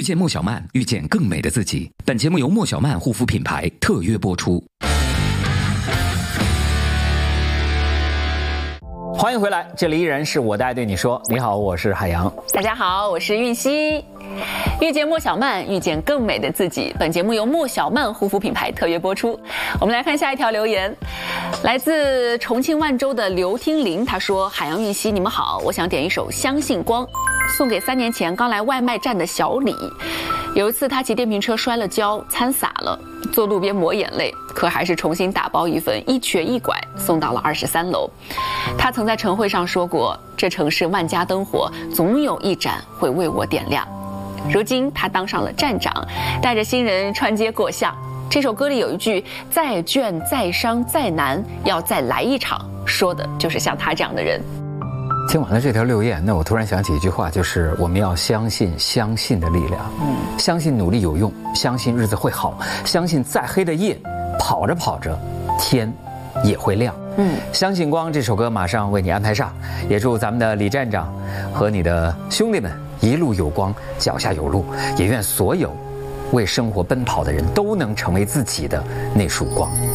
见莫小曼，遇见更美的自己。本节目由莫小曼护肤品牌特约播出。 欢迎回来，这里依然是我的爱对你说。你好，我是海洋。 大家好，我是韵熙。遇见莫小曼，遇见更美的自己。本节目由莫小曼护肤品牌特约播出。我们来看下一条留言，来自重庆万州的刘听林，他说：海洋、韵熙，你们好，我想点一首《相信光》，送给3年前刚来外卖站的小李。有一次他骑电瓶车摔了跤，餐洒了，坐路边抹眼泪，可还是重新打包一份，一瘸一拐送到了23楼。他曾在晨会上说过，这城市万家灯火，总有一盏会为我点亮。如今他当上了站长，带着新人穿街过巷。这首歌里有一句再倦再伤再难要再来一场，说的就是像他这样的人。 听完了这条留言，那我突然想起一句话，就是我们要相信的力量。相信努力有用，相信日子会好，相信再黑的夜，跑着跑着，天也会亮。相信光这首歌马上为你安排上，也祝咱们的李站长和你的兄弟们一路有光，脚下有路，也愿所有为生活奔跑的人都能成为自己的那束光。